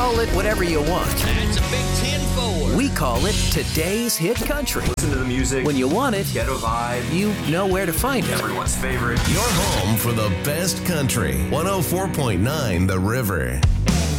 Call it whatever you want. That's a big 10-4. We call it Today's Hit Country. Listen to the music. When you want it, Get a vibe. you know where to find it. Everyone's favorite. Your home for the best country. 104.9 The River.